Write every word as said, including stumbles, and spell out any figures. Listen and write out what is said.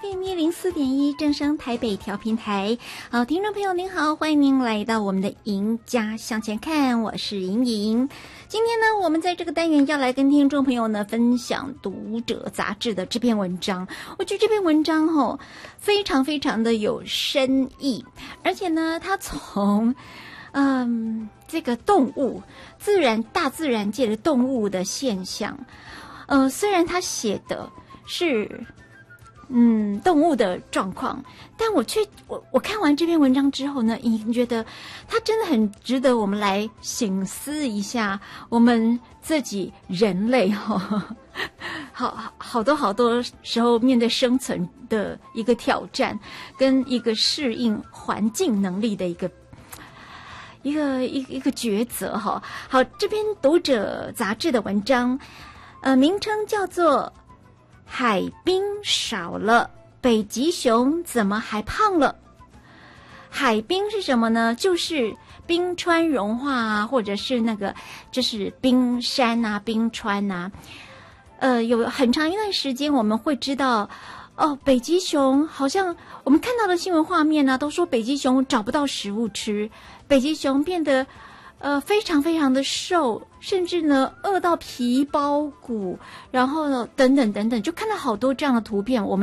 F M 一零四点一正声台北调频台。好，听众朋友您好，欢迎您来到我们的赢家向前看，我是莹莹。今天呢，我们在这个单元要来跟听众朋友呢分享读者杂志的这篇文章。我觉得这篇文章哦，非常非常的有深意，而且呢，它从嗯这个动物、自然、大自然界的动物的现象，呃，虽然它写的是嗯动物的状况，但我却我我看完这篇文章之后呢，已经觉得它真的很值得我们来省思一下我们自己人类哈、哦，好好多好多时候面对生存的一个挑战，跟一个适应环境能力的一个一个一个一个抉择哈。好，这篇读者杂志的文章，呃，名称叫做海冰少了，北极熊怎么还胖了？海冰是什么呢？就是冰川融化啊，或者是那个就是冰山啊、冰川啊。呃，有很长一段时间我们会知道，哦，北极熊好像我们看到的新闻画面呢、啊，都说北极熊找不到食物吃，北极熊变得呃，非常非常的瘦，甚至呢饿到皮包骨，然后呢等等等等，就看到好多这样的图片。我们